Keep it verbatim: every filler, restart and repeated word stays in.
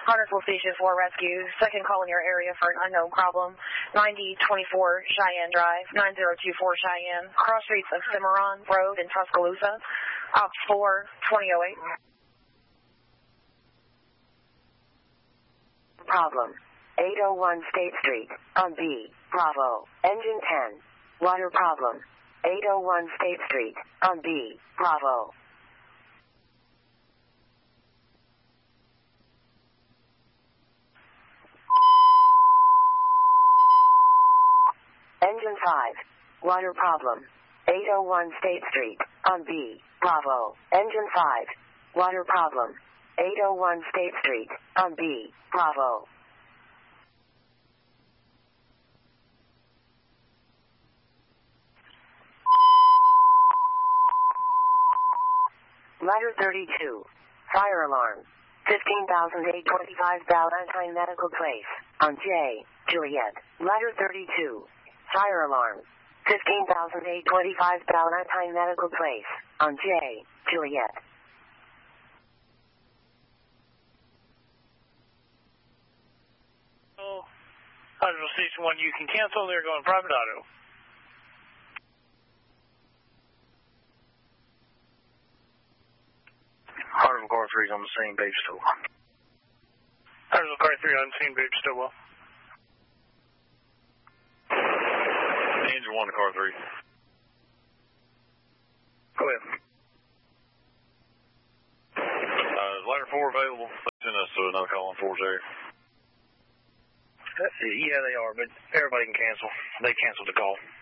Huntersville Station four Rescue, second call in your area for an unknown problem, ninety twenty-four Cheyenne Drive, nine zero two four Cheyenne, cross streets of Cimarron Road in Tuscaloosa, op four twenty oh eight. Problem, eight oh one State Street, on B, Bravo, engine ten, water problem, eight oh one State Street, on B, Bravo. Engine five, water problem, eight oh one State Street, on B, Bravo. Engine five, water problem, eight oh one State Street, on B, Bravo. Letter thirty-two, fire alarm, fifteen thousand eight hundred twenty-five Valentine Medical Place, on J, Juliet. Letter thirty-two, fire alarm, fifteen thousand eight hundred twenty-five Valentine Medical Place, on J, Juliet. Oh, Huntersville Station one, you can cancel. They're going private auto. Huntersville Car three is on the scene, baby still. Huntersville Car three on scene, baby still well. Engine one to Car three. Go ahead. Uh, is ladder four available? Send us to another call on four zero. Yeah, they are, but everybody can cancel. They canceled the call.